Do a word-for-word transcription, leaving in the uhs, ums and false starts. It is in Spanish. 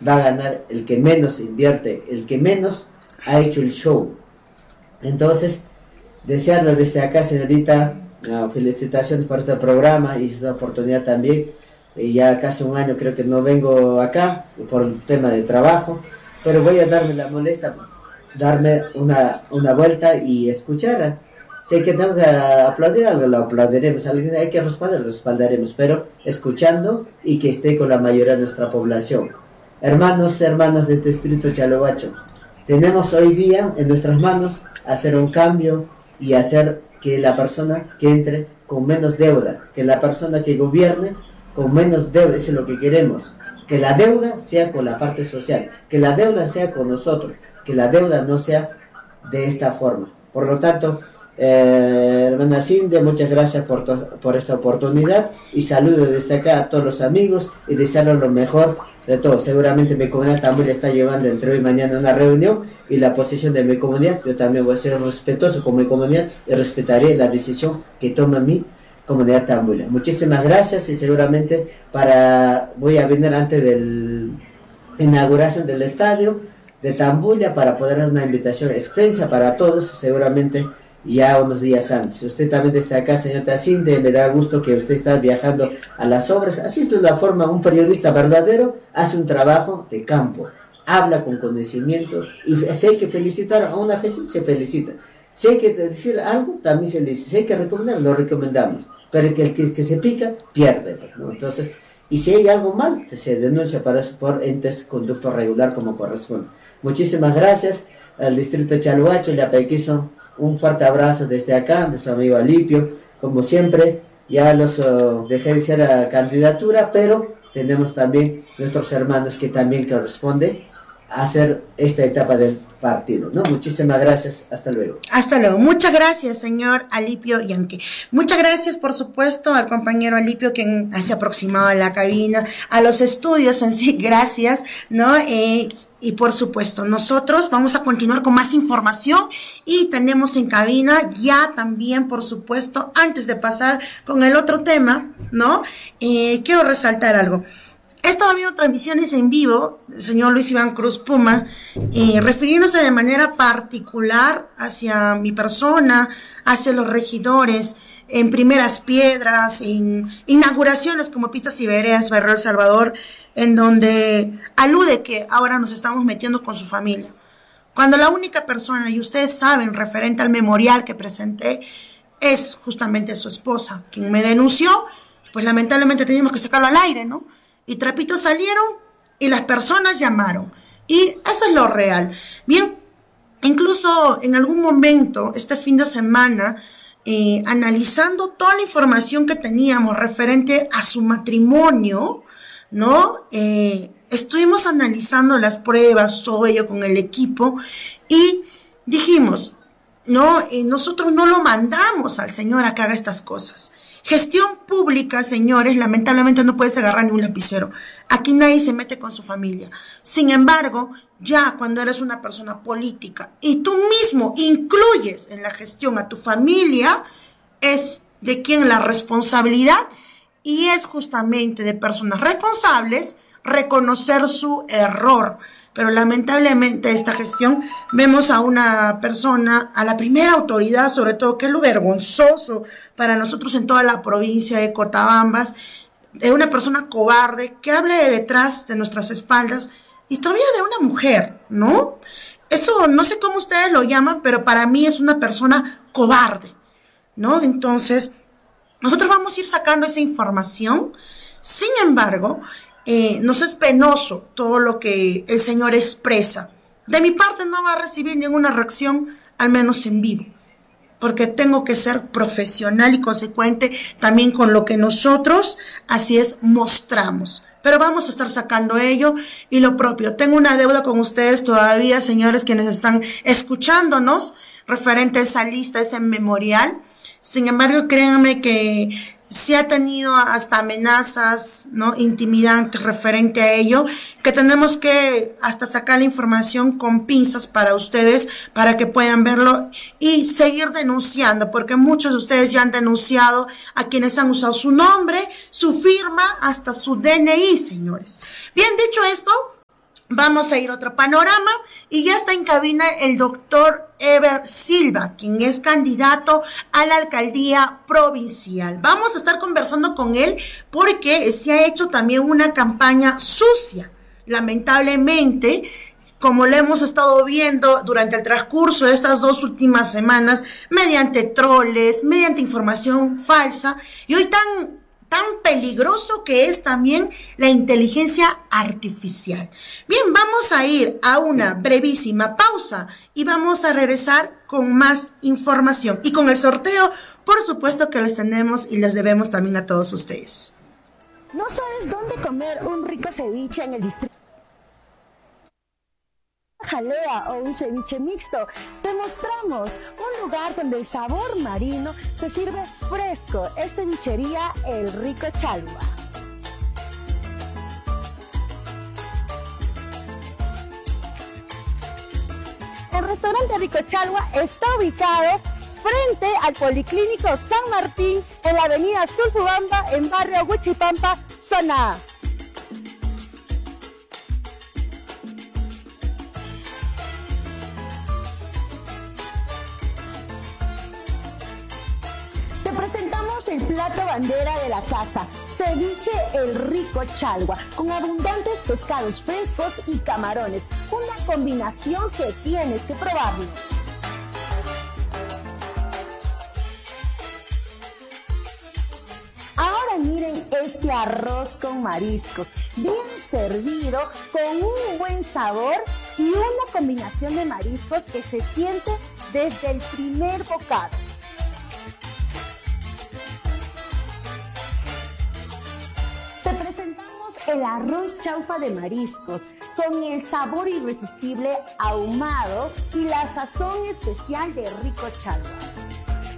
va a ganar el que menos invierte, el que menos ha hecho el show. Entonces, desearle desde acá, señorita, uh, felicitaciones por este programa y esta oportunidad también. Y ya casi un año creo que no vengo acá por el tema de trabajo, pero voy a darme la molestia, darme una, una vuelta y escuchar. Si hay que tenemos que aplaudir algo, lo aplaudiremos, hay que respaldar, lo respaldaremos, pero escuchando y que esté con la mayoría de nuestra población. Hermanos, hermanas del distrito Chalobacho, tenemos hoy día en nuestras manos hacer un cambio y hacer que la persona que entre con menos deuda, que la persona que gobierne con menos deuda, eso es lo que queremos, que la deuda sea con la parte social, que la deuda sea con nosotros, que la deuda no sea de esta forma. Por lo tanto, eh, hermana Cindy, muchas gracias por, por esta oportunidad y saludos desde acá a todos los amigos y desearles lo mejor de todo. Seguramente mi comunidad también está llevando entre hoy y mañana una reunión y la posición de mi comunidad, yo también voy a ser respetuoso con mi comunidad y respetaré la decisión que toma mi comunidad Tambulla. Muchísimas gracias y seguramente para voy a venir antes de la inauguración del estadio de Tambulla para poder dar una invitación extensa para todos, seguramente ya unos días antes. Usted también está acá, señor Tacinde, me da gusto que usted está viajando a las obras. Así es la forma, un periodista verdadero hace un trabajo de campo, habla con conocimiento y si hay que felicitar a una gestión, se felicita. Si hay que decir algo, también se dice. Si hay que recomendar, lo recomendamos. Pero que el que, que se pica, pierde, ¿no? Entonces, y si hay algo mal, se denuncia para eso por entes conducto regular como corresponde. Muchísimas gracias al distrito de Chalobacho, le apequizo un fuerte abrazo desde acá, de su amigo Alipio. Como siempre, ya los uh, dejé de ser a candidatura, pero tenemos también nuestros hermanos que también corresponde hacer esta etapa del partido, ¿no? Muchísimas gracias, hasta luego. Hasta luego, muchas gracias, señor Alipio Yanqui. Muchas gracias, por supuesto, al compañero Alipio quien se ha aproximado a la cabina, a los estudios en sí, gracias, ¿no? Eh, y por supuesto, nosotros vamos a continuar con más información y tenemos en cabina ya también, por supuesto, antes de pasar con el otro tema, ¿no? Eh, quiero resaltar algo. He estado viendo transmisiones en vivo, el señor Luis Iván Cruz Puma, eh, refiriéndose de manera particular hacia mi persona, hacia los regidores, en primeras piedras, en inauguraciones como Pistas y Veredas, Barrio El Salvador, en donde alude que ahora nos estamos metiendo con su familia. Cuando la única persona, y ustedes saben, referente al memorial que presenté, es justamente su esposa, quien me denunció, pues lamentablemente teníamos que sacarlo al aire, ¿no? Y trapitos salieron y las personas llamaron. Y eso es lo real. Bien, incluso en algún momento, este fin de semana, eh, analizando toda la información que teníamos referente a su matrimonio, ¿no? Eh, estuvimos analizando las pruebas, todo ello con el equipo y dijimos, no, eh, nosotros no lo mandamos al señor a que haga estas cosas. Gestión pública, señores, lamentablemente no puedes agarrar ni un lapicero. Aquí nadie se mete con su familia. Sin embargo, ya cuando eres una persona política y tú mismo incluyes en la gestión a tu familia, es de quien la responsabilidad y es justamente de personas responsables reconocer su error. Pero lamentablemente esta gestión vemos a una persona, a la primera autoridad, sobre todo, que es lo vergonzoso para nosotros en toda la provincia de Cotabambas, de una persona cobarde que hable de detrás de nuestras espaldas y todavía de una mujer, ¿no? Eso no sé cómo ustedes lo llaman, pero para mí es una persona cobarde, ¿no? Entonces, nosotros vamos a ir sacando esa información. Sin embargo, Eh, nos es penoso todo lo que el señor expresa. De mi parte no va a recibir ninguna reacción, al menos en vivo, porque tengo que ser profesional y consecuente también con lo que nosotros, así es, mostramos. Pero vamos a estar sacando ello y lo propio. Tengo una deuda con ustedes todavía, señores, quienes están escuchándonos, referente a esa lista, a ese memorial. Sin embargo, créanme que se ha tenido hasta amenazas, ¿no?, intimidantes referente a ello, que tenemos que hasta sacar la información con pinzas para ustedes, para que puedan verlo y seguir denunciando, porque muchos de ustedes ya han denunciado a quienes han usado su nombre, su firma, hasta su D N I, señores. Bien, dicho esto, Vamos a ir a otro panorama y ya está en cabina el doctor Ever Silva, quien es candidato a la alcaldía provincial. Vamos a estar conversando con él porque se ha hecho también una campaña sucia, lamentablemente, como lo hemos estado viendo durante el transcurso de estas dos últimas semanas, mediante troles, mediante información falsa, y hoy tan... tan peligroso que es también la inteligencia artificial. Bien, vamos a ir a una brevísima pausa y vamos a regresar con más información y con el sorteo, por supuesto que les tenemos y les debemos también a todos ustedes. ¿No sabes dónde comer un rico ceviche en el distrito? Jalea o un ceviche mixto, te mostramos un lugar donde el sabor marino se sirve fresco. Es cevichería El Rico Chalua. El restaurante Rico Chalua está ubicado frente al Policlínico San Martín en la avenida Sulfubamba en barrio Huichipampa, zona A. Presentamos el plato bandera de la casa, ceviche El Rico Chalua, con abundantes pescados frescos y camarones, una combinación que tienes que probarlo. Ahora miren este arroz con mariscos, bien servido, con un buen sabor y una combinación de mariscos que se siente desde el primer bocado. Te presentamos el arroz chaufa de mariscos con el sabor irresistible ahumado y la sazón especial de Rico Chalua.